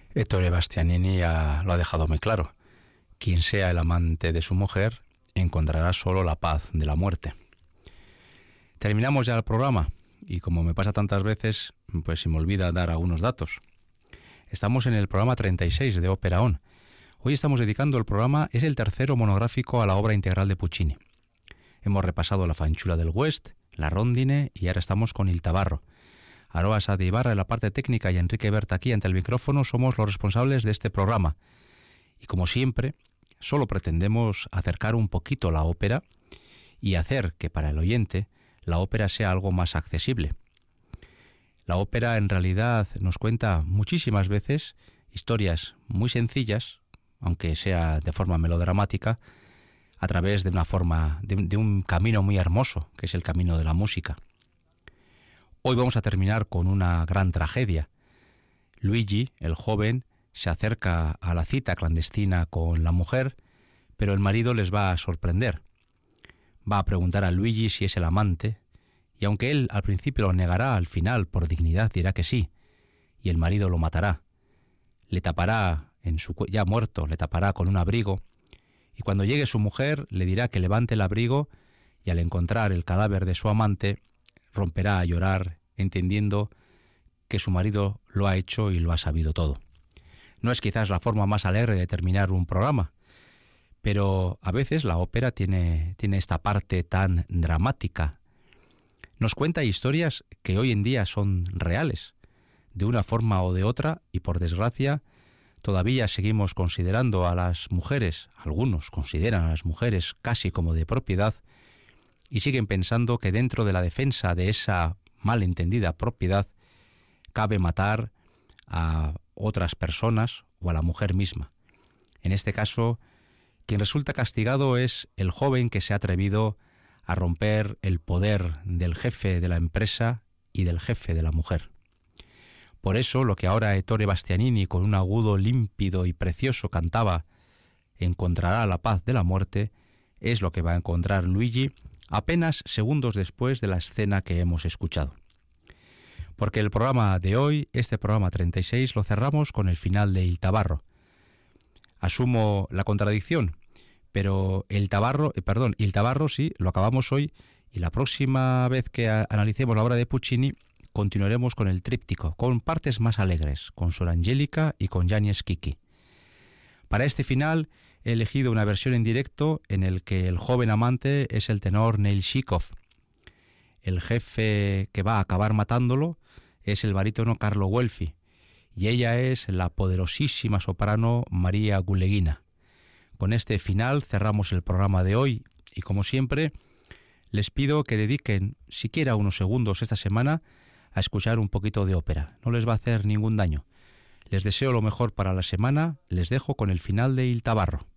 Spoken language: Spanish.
Ettore Bastianini ya lo ha dejado muy claro. Quien sea el amante de su mujer encontrará solo la paz de la muerte. Terminamos ya el programa y como me pasa tantas veces, pues se me olvida dar algunos datos. Estamos en el programa 36 de Ópera ON. Hoy estamos dedicando el programa, es el tercero monográfico a la obra integral de Puccini. Hemos repasado la Fanciulla del West, la Rondine y ahora estamos con Il Tabarro. Aroa Sade Ibarra en la parte técnica y Enrique Berta aquí ante el micrófono somos los responsables de este programa. Y como siempre, solo pretendemos acercar un poquito la ópera y hacer que para el oyente la ópera sea algo más accesible. La ópera en realidad nos cuenta muchísimas veces historias muy sencillas, aunque sea de forma melodramática, a través de una forma, de un camino muy hermoso, que es el camino de la música. Hoy vamos a terminar con una gran tragedia. Luigi, el joven, se acerca a la cita clandestina con la mujer, pero el marido les va a sorprender. Va a preguntar a Luigi si es el amante, y aunque él al principio lo negará, al final, por dignidad, dirá que sí, y el marido lo matará. Le tapará, ya muerto, le tapará con un abrigo, y cuando llegue su mujer le dirá que levante el abrigo, y al encontrar el cadáver de su amante, romperá a llorar, entendiendo que su marido lo ha hecho y lo ha sabido todo. No es quizás la forma más alegre de terminar un programa, pero a veces la ópera tiene esta parte tan dramática. Nos cuenta historias que hoy en día son reales, de una forma o de otra, y por desgracia todavía seguimos considerando a las mujeres, algunos consideran a las mujeres casi como de propiedad, y siguen pensando que dentro de la defensa de esa malentendida propiedad cabe matar a otras personas o a la mujer misma. En este caso, quien resulta castigado es el joven que se ha atrevido a romper el poder del jefe de la empresa y del jefe de la mujer. Por eso, lo que ahora Ettore Bastianini, con un agudo límpido y precioso, cantaba, encontrará la paz de la muerte, es lo que va a encontrar Luigi apenas segundos después de la escena que hemos escuchado. Porque el programa de hoy, este programa 36, lo cerramos con el final de Il Tabarro. Asumo la contradicción, pero Il Tabarro sí, lo acabamos hoy, y la próxima vez que analicemos la obra de Puccini continuaremos con el tríptico, con partes más alegres, con Sor Angelica y con Gianni Schicchi. Para este final he elegido una versión en directo en el que el joven amante es el tenor Neil Chikov. El jefe que va a acabar matándolo es el barítono Carlo Guelfi y ella es la poderosísima soprano María Guleghina. Con este final cerramos el programa de hoy y como siempre les pido que dediquen siquiera unos segundos esta semana a escuchar un poquito de ópera. No les va a hacer ningún daño. Les deseo lo mejor para la semana. Les dejo con el final de Il Tabarro.